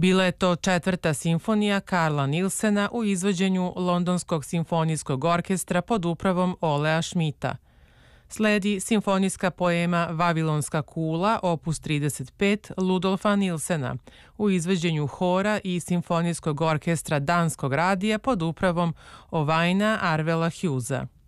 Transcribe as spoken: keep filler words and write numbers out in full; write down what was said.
Bila je to četvrta simfonija Karla Nilsena u izvođenju Londonskog simfonijskog orkestra pod upravom Olea Schmidta. Sledi simfonijska poema Vavilonska kula, opus trideset pet Ludolfa Nilsena, u izvođenju hora i simfonijskog orkestra Danskog radija pod upravom Ovajna Arvela Hughesa.